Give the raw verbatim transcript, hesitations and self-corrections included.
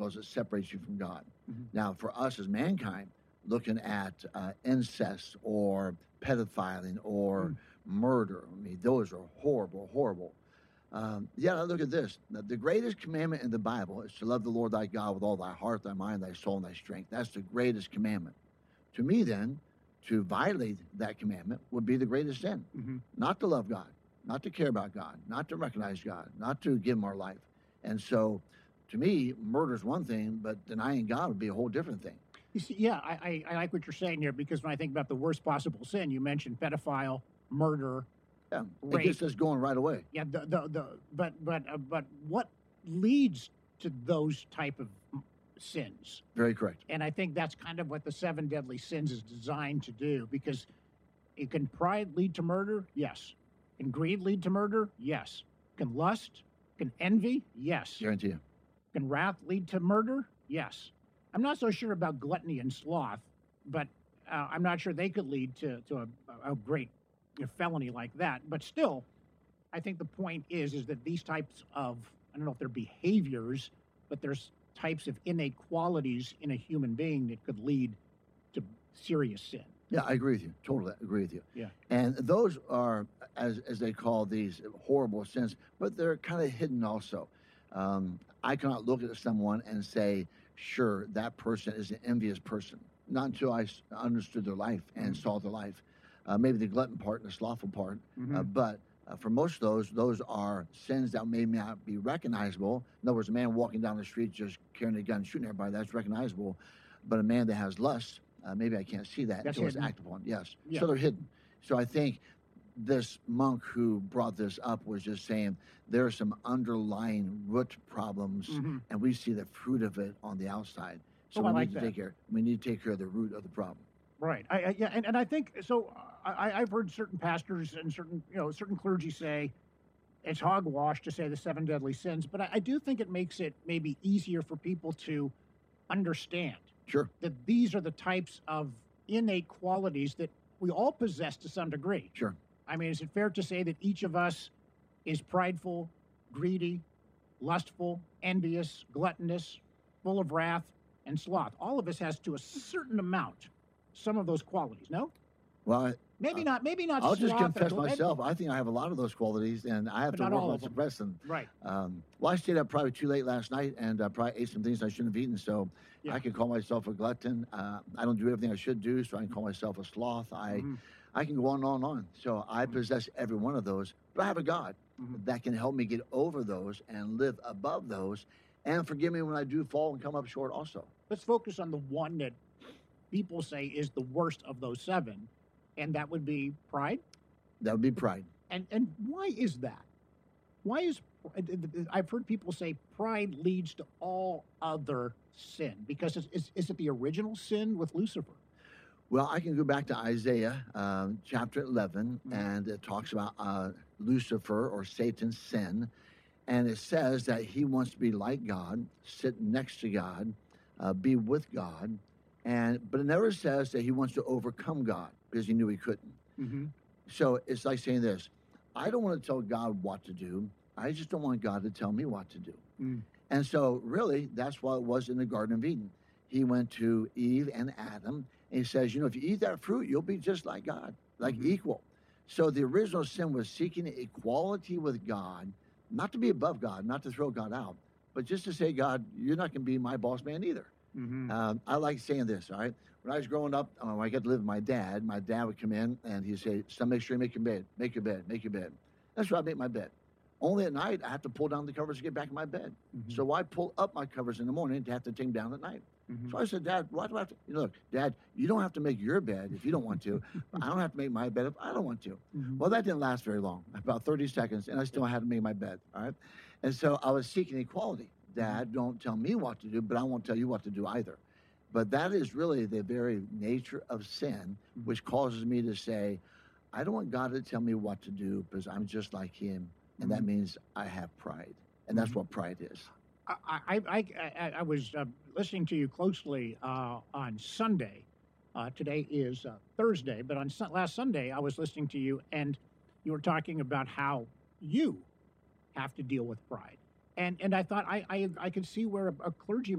because it separates you from God. Mhm. Now, for us as mankind, looking at uh, incest or pedophiling or Mm. murder, I mean, those are horrible, horrible. Um, yeah, now look at this. The the greatest commandment in the Bible is to love the Lord thy God with all thy heart, thy mind, thy soul, and thy strength. That's the greatest commandment. To me, then, to violate that commandment would be the greatest sin. Mhm. Not to love God, not to care about God, not to recognize God, not to give him our life. And so, to me, murder is one thing, but denying God would be a whole different thing. You see, yeah, I, I, I like what you're saying here, because when I think about the worst possible sin, you mentioned pedophile, murder. Yeah, it Rape. gets us going right away. Yeah, the the, the but but uh, but what leads to those type of sins? Very correct. And I think that's kind of what the seven deadly sins is designed to do, because it can pride lead to murder? Yes. Can greed lead to murder? Yes. Can lust? Can envy? Yes. Guarantee you. Can wrath lead to murder? Yes. I'm not so sure about gluttony and sloth, but uh, I'm not sure they could lead to, to a, a great you know, felony like that. But still, I think the point is is that these types of, I don't know if they're behaviors, but there's types of innate qualities in a human being that could lead to serious sin. Yeah, I agree with you. Totally agree with you. Yeah. And those are, as as they call these, horrible sins, but they're kind of hidden also. Um, I cannot look at someone and say, sure, that person is an envious person. Not until I s- understood their life and Mhm. saw their life. Uh, maybe the glutton part and the slothful part. Mhm. Uh, but uh, for most of those, those are sins that may not be recognizable. In other words, a man walking down the street just carrying a gun, shooting everybody, that's recognizable. But a man that has lust, uh, maybe I can't see that That's until it's hidden. acted upon. Yes. Yeah. So they're hidden. So I think this monk who brought this up was just saying there are some underlying root problems, Mhm. and we see the fruit of it on the outside. So Oh, we I need like to that. take care. We need to take care of the root of the problem. Right. I, I, yeah, and, and I think so. I, I've heard certain pastors and certain, you know, certain clergy say it's hogwash to say the seven deadly sins, but I, I do think it makes it maybe easier for people to understand Sure. that these are the types of innate qualities that we all possess to some degree. Sure. I mean, is it fair to say that each of us is prideful, greedy, lustful, envious, gluttonous, full of wrath, and sloth? All of us has, to a certain amount, some of those qualities. No, Well, I- maybe Uh, not. Maybe not. I'll just sloth and confess glut- myself. I think I have a lot of those qualities, and I have But to not work all on of them. suppressing. Right. Um, well, I stayed up probably too late last night, and uh, probably ate some things I shouldn't have eaten. So Yeah. I can call myself a glutton. Uh, I don't do everything I should do, so I can call myself a sloth. I Mhm. I can go on and on and on. So I Mhm. possess every one of those, but I have a God Mhm. that can help me get over those and live above those, and forgive me when I do fall and come up short. Also, Let's focus on the one that people say is the worst of those seven, and that would be pride. that would be pride. And and why is that? Why is I've heard people say pride leads to all other sin, because it's, is, is it the original sin with Lucifer? Well, I can go back to Isaiah um, chapter eleven, Mhm. and it talks about uh, Lucifer or Satan's sin. And it says that he wants to be like God, sit next to God, uh, be with God. And but it never says that he wants to overcome God because he knew he couldn't. Mm-hmm. So it's like saying this: I don't want to tell God what to do. I just don't want God to tell me what to do. Mm. And so, really, that's what it was in the Garden of Eden. He went to Eve and Adam, and he says, you know, if you eat that fruit, you'll be just like God, like Mhm. equal. So the original sin was seeking equality with God, not to be above God, not to throw God out, but just to say, God, you're not going to be my boss man either. Mm-hmm. Um, I like saying this, all right? When I was growing up, uh, when I got to live with my dad, my dad would come in and he'd say, son, make sure you make your bed, make your bed, make your bed. That's where I make my bed. Only at night, I have to pull down the covers to get back in my bed. Mhm. So I pull up my covers in the morning to have to take them down at night. Mhm. So I said, Dad, why do I have to? You know, look, Dad, you don't have to make your bed if you don't want to. I don't have to make my bed if I don't want to. Mhm. Well, that didn't last very long, about thirty seconds, and I still had to make my bed, all right? And so I was seeking equality. Dad, don't tell me what to do, but I won't tell you what to do either. But that is really the very nature of sin, Mhm. which causes me to say, I don't want God to tell me what to do because I'm just like him. And that Mhm. means I have pride. And that's Mhm. what pride is. I, I, I, I, I was uh, listening to you closely uh, on Sunday. Uh, today is uh, Thursday, but on su- last Sunday, I was listening to you, and you were talking about how you have to deal with pride. And and I thought I I, I could see where a, a clergyman